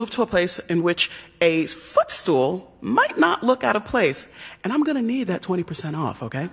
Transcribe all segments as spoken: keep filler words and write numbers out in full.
move to a place in which a footstool might not look out of place. And I'm going to need that twenty percent off, okay?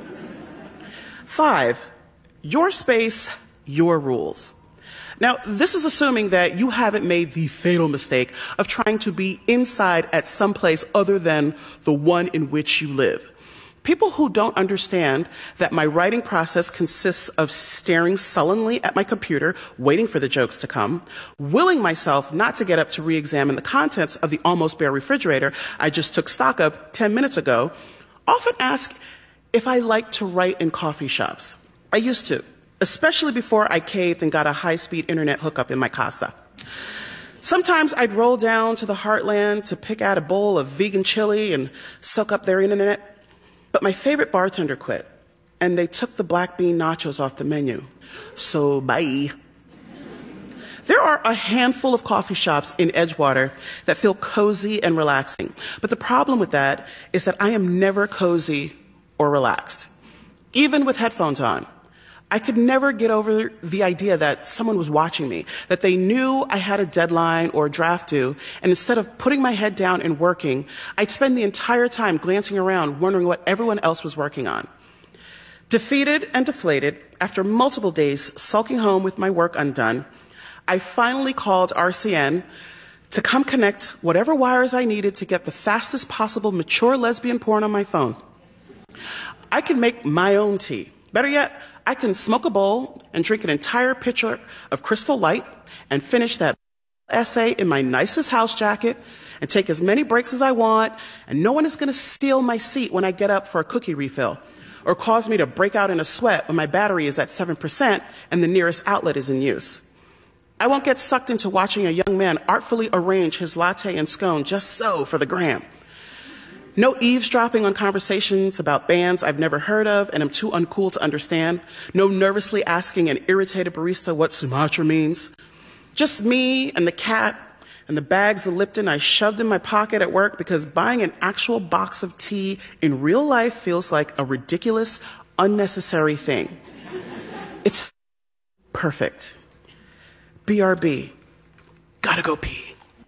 Five, your space, your rules. Now, this is assuming that you haven't made the fatal mistake of trying to be inside at some place other than the one in which you live. People who don't understand that my writing process consists of staring sullenly at my computer, waiting for the jokes to come, willing myself not to get up to re-examine the contents of the almost bare refrigerator I just took stock of ten minutes ago, often ask if I like to write in coffee shops. I used to, especially before I caved and got a high-speed internet hookup in my casa. Sometimes I'd roll down to the Heartland to pick out a bowl of vegan chili and soak up their internet. But my favorite bartender quit, and they took the black bean nachos off the menu. So, bye. There are a handful of coffee shops in Edgewater that feel cozy and relaxing. But the problem with that is that I am never cozy or relaxed, even with headphones on. I could never get over the idea that someone was watching me, that they knew I had a deadline or a draft due, and instead of putting my head down and working, I'd spend the entire time glancing around, wondering what everyone else was working on. Defeated and deflated, after multiple days sulking home with my work undone, I finally called R C N to come connect whatever wires I needed to get the fastest possible mature lesbian porn on my phone. I can make my own tea. Better yet, I can smoke a bowl and drink an entire pitcher of Crystal Light and finish that essay in my nicest house jacket and take as many breaks as I want, and no one is going to steal my seat when I get up for a cookie refill or cause me to break out in a sweat when my battery is at seven percent and the nearest outlet is in use. I won't get sucked into watching a young man artfully arrange his latte and scone just so for the gram. No eavesdropping on conversations about bands I've never heard of and am too uncool to understand. No nervously asking an irritated barista what Sumatra means. Just me and the cat and the bags of Lipton I shoved in my pocket at work because buying an actual box of tea in real life feels like a ridiculous, unnecessary thing. It's perfect. B R B. Gotta go pee.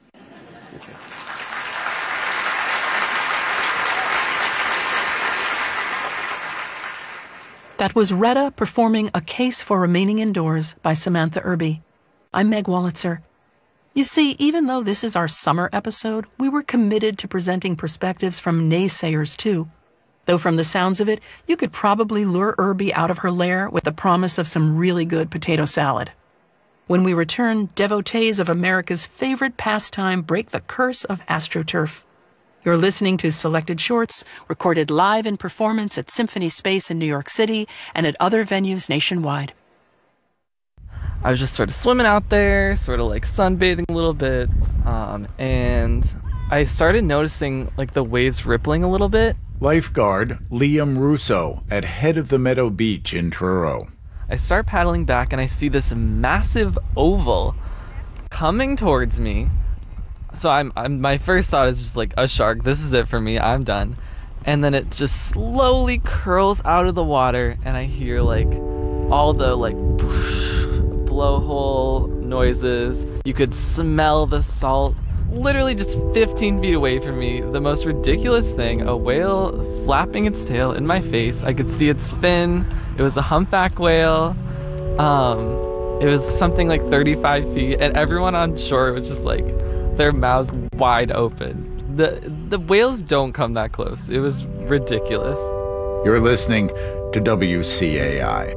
That was Retta performing A Case for Remaining Indoors by Samantha Irby. I'm Meg Wolitzer. You see, even though this is our summer episode, we were committed to presenting perspectives from naysayers too. Though from the sounds of it, you could probably lure Irby out of her lair with the promise of some really good potato salad. When we return, devotees of America's favorite pastime break the curse of AstroTurf. You're listening to Selected Shorts, recorded live in performance at Symphony Space in New York City and at other venues nationwide. I was just sort of swimming out there, sort of like sunbathing a little bit, um, and I started noticing like the waves rippling a little bit. Lifeguard Liam Russo at Head of the Meadow Beach in Truro. I start paddling back and I see this massive oval coming towards me. So I'm, I'm, my first thought is just like, a shark, this is it for me, I'm done. And then it just slowly curls out of the water, and I hear like all the like blowhole noises. You could smell the salt. Literally just fifteen feet away from me, the most ridiculous thing, a whale flapping its tail in my face. I could see its fin. It was a humpback whale. Um, it was something like thirty-five feet, and everyone on shore was just like, their mouths wide open. The the whales don't come that close. It was ridiculous. You're listening to W C A I.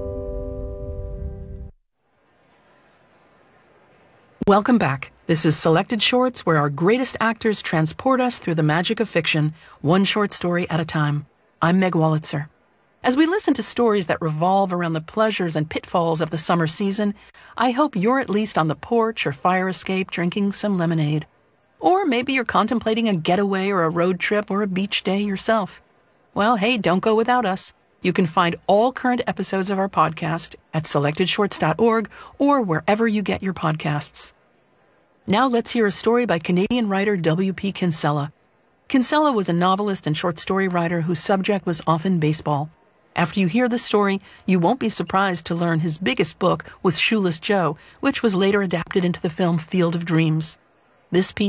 Welcome back. This is Selected Shorts, where our greatest actors transport us through the magic of fiction, one short story at a time. I'm Meg Wolitzer. As we listen to stories that revolve around the pleasures and pitfalls of the summer season, I hope you're at least on the porch or fire escape drinking some lemonade. Or maybe you're contemplating a getaway or a road trip or a beach day yourself. Well, hey, don't go without us. You can find all current episodes of our podcast at selected shorts dot org or wherever you get your podcasts. Now let's hear a story by Canadian writer W P Kinsella. Kinsella was a novelist and short story writer whose subject was often baseball. After you hear the story, you won't be surprised to learn his biggest book was Shoeless Joe, which was later adapted into the film Field of Dreams. This piece